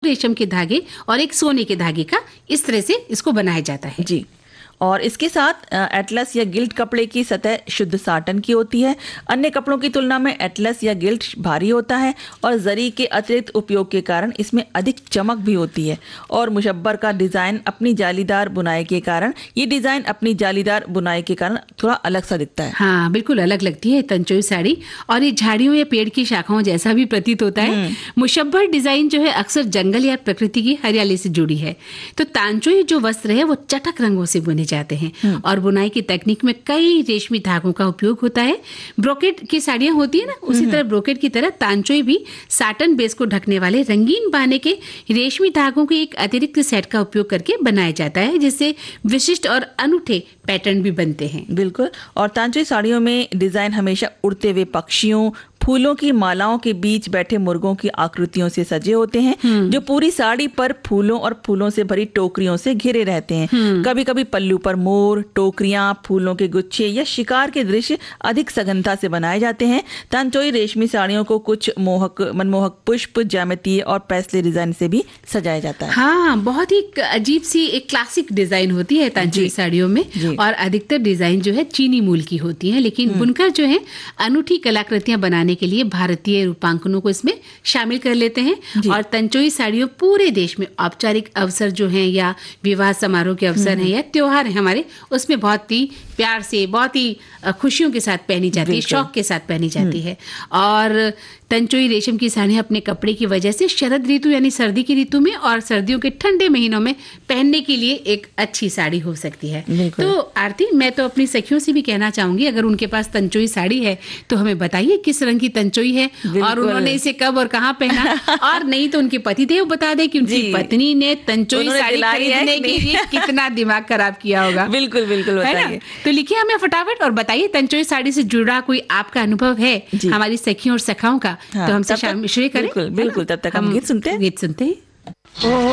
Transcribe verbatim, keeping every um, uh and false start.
रेशम के धागे और एक सोने के धागे का, इस तरह से इसको बनाया जाता है। जी। और इसके साथ एटलस या गिल्ट कपड़े की सतह शुद्ध साटन की होती है। अन्य कपड़ों की तुलना में एटलस या गिल्ट भारी होता है और जरी के अतिरिक्त उपयोग के कारण इसमें अधिक चमक भी होती है। और मुशब्बर का डिज़ाइन अपनी जालीदार बुनाई के कारण ये डिज़ाइन अपनी जालीदार बुनाई के कारण थोड़ा अलग सा दिखता है। हाँ, बिल्कुल अलग लगती है तंचोई साड़ी, और ये झाड़ियों या पेड़ की शाखाओं जैसा भी प्रतीत होता है। मुशब्बर डिजाइन जो है अक्सर जंगल या प्रकृति की हरियाली से जुड़ी है। तो तांचोई जो वस्त्र है वो चटक रंगों से बुने जाते हैं और बुनाई की तकनीक में कई रेशमी धागों का उपयोग होता है। ब्रोकेट की साड़ियां होती है ना, उसी तरह ब्रोकेट की तरह तांचोई भी साटन बेस को ढकने वाले रंगीन बाने के रेशमी धागों के एक अतिरिक्त सेट का उपयोग करके बनाया जाता है, जिससे विशिष्ट और अनूठे पैटर्न भी बनते हैं। बिल्कुल। और तांचोई साड़ियों में डिजाइन हमेशा उड़ते हुए पक्षियों, फूलों की मालाओं के बीच बैठे मुर्गों की आकृतियों से सजे होते हैं, जो पूरी साड़ी पर फूलों और फूलों से भरी टोकरियों से घिरे रहते हैं। कभी कभी पल्लू पर मोर, टोकरियां, फूलों के गुच्छे या शिकार के दृश्य अधिक सघनता से बनाए जाते हैं। तांचोई रेशमी साड़ियों को कुछ मोहक मनमोहक पुष्प, ज्यामितीय और पैसले डिजाइन से भी सजाया जाता है। हाँ, बहुत ही अजीब सी एक क्लासिक डिजाइन होती है तांचोई साड़ियों में, और अधिकतर डिजाइन जो है चीनी मूल की होती है, लेकिन बुनकर जो है अनूठी कलाकृतियां बनाने के लिए भारतीय रूपांकनों को इसमें शामिल कर लेते हैं। और तंचोई साड़ियों पूरे देश में औपचारिक अवसर जो हैं, या विवाह समारोह के अवसर हैं, या त्योहार हैं हमारे, उसमें बहुत ही प्यार से, बहुत ही खुशियों के साथ पहनी जाती है, शौक के साथ पहनी जाती है। और तंचोई रेशम की साड़ियां अपने कपड़े की वजह से शरद ऋतु यानी सर्दी की ऋतु में और सर्दियों के ठंडे महीनों में पहनने के लिए एक अच्छी साड़ी हो सकती है। तो आरती, मैं तो अपनी सखियों से भी कहना चाहूंगी, अगर उनके पास तंचोई साड़ी है तो हमें बताइए किस रंग की तंचोई है और उन्होंने इसे कब और कहाँ पहना, और नहीं तो उनके पतिदेव बता दे कि उनकी पत्नी ने तंचोई साड़ी खरीदने के लिए कितना दिमाग खराब किया होगा। बिल्कुल बिल्कुल बताइए। तो लिखिए हमें फटाफट और बताइए तंचोई साड़ी से जुड़ा कोई आपका अनुभव है हमारी सखियों और सखाओं का, हाँ, तो हमसे शामिल करें। बिल्कुल बिल्कुल। तब तक हम गीत सुनते हैं गीत सुनते हैं।